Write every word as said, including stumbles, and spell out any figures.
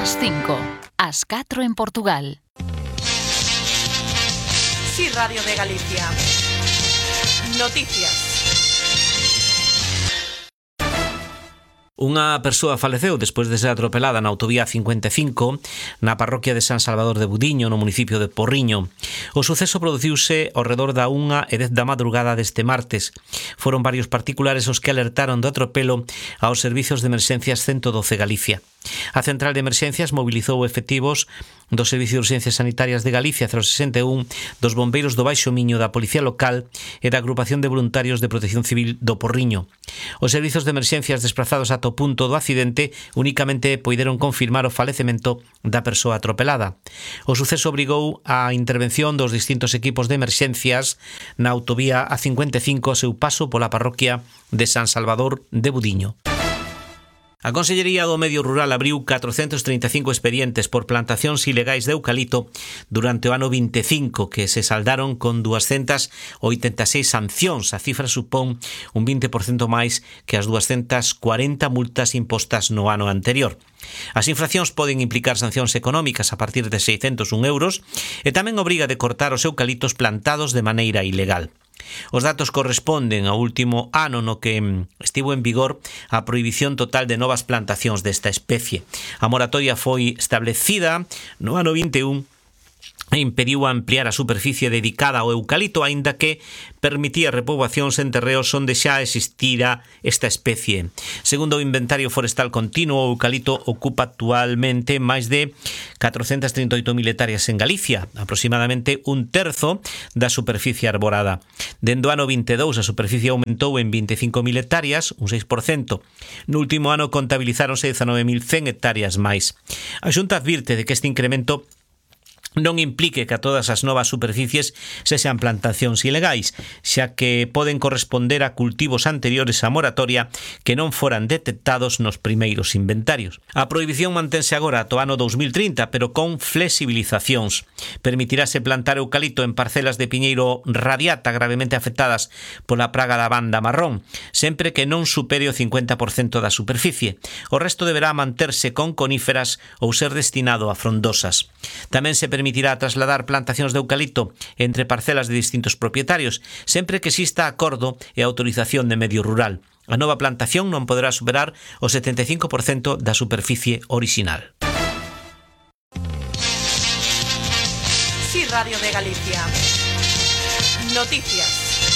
Ás cinco, ás catro en Portugal. Sí, Radio de Galicia. Noticias. Unha persoa faleceu despois de ser atropelada na autovía cincuenta e cinco na parroquia de San Salvador de Budiño, no municipio de Porriño. O suceso produciuse ao redor da unha e dez da madrugada deste martes. Foron varios particulares os que alertaron do atropelo aos servizos de emerxencias ciento doce Galicia. A central de emerxencias mobilizou efectivos do Servicio de Urxencias Sanitarias de Galicia cero sesenta e un, dos bombeiros do Baixo Miño, da Policía Local e da Agrupación de Voluntarios de Protección Civil do Porriño. Os servizos de emerxencias desprazados ata o punto do accidente únicamente poideron confirmar o falecemento da persoa atropelada. O suceso obrigou a intervención dos distintos equipos de emerxencias na autovía A cincuenta e cinco ao seu paso pola parroquia de San Salvador de Budiño. A Consellería do Medio Rural abriu catrocentos trinta e cinco expedientes por plantacións ilegais de eucalipto durante o ano vinte e cinco, que se saldaron con duascentas oitenta e seis sancións. A cifra supón un vinte por cento máis que as duascentas cuarenta multas impostas no ano anterior. As infraccións poden implicar sancións económicas a partir de seiscentos un euros e tamén obriga de cortar os eucaliptos plantados de maneira ilegal. Os datos corresponden ao último ano no que estivo en vigor a prohibición total de novas plantacións desta especie. A moratoria foi establecida no ano vinte e un e impediu ampliar a superficie dedicada ao eucalipto, aínda que permitía repoboacións en terreos onde xa existira esta especie. Segundo o Inventario Forestal Continuo, o eucalipto ocupa actualmente máis de catrocentas trinta e oito mil hectáreas en Galicia, aproximadamente un terzo da superficie arborada. Dende o ano vinte e dous, a superficie aumentou en vinte e cinco mil hectáreas, un seis por cento. No último ano contabilizáronse dezanove mil cen hectáreas máis. A Xunta advirte de que este incremento non implique que a todas as novas superficies se sean plantacións ilegais, xa que poden corresponder a cultivos anteriores á moratoria que non foran detectados nos primeiros inventarios. A prohibición mantense agora ata o ano dous mil trinta, pero con flexibilizacións. Permitirase plantar eucalipto en parcelas de piñeiro radiata gravemente afectadas pola praga da banda marrón, sempre que non supere o cincuenta por cento da superficie. O resto deberá manterse con coníferas ou ser destinado a frondosas. Tamén se permitirá trasladar plantacións de eucalipto entre parcelas de distintos propietarios, sempre que exista acordo e autorización de medio rural. A nova plantación non poderá superar o setenta e cinco por cento da superficie orixinal. Sí, Radio de Galicia. Noticias.